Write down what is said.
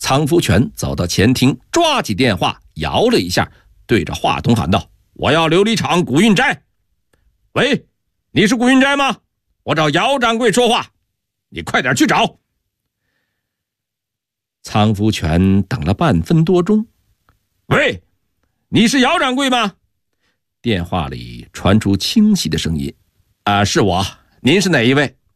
苍福全走到前厅，抓起电话摇了一下，对着话筒喊道：“我要琉璃厂古运斋。喂，你是古运斋吗？我找姚掌柜说话，你快点去找。”苍福全等了半分多钟。喂，你是姚掌柜吗？电话里传出清晰的声音。是我，您是哪一位？